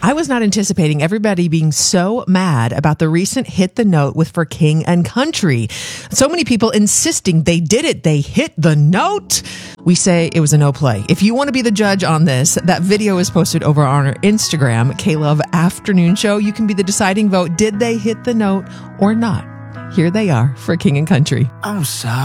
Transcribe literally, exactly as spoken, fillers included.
I was not anticipating everybody being so mad about the recent Hit the Note with For King and Country. So many people insisting they did it. They hit the note. We say it was a no play. If you want to be the judge on this, that video is posted over on our Instagram, K-Love Afternoon Show. You can be the deciding vote. Did they hit the note or not? Here they are for King and Country. I'm sorry.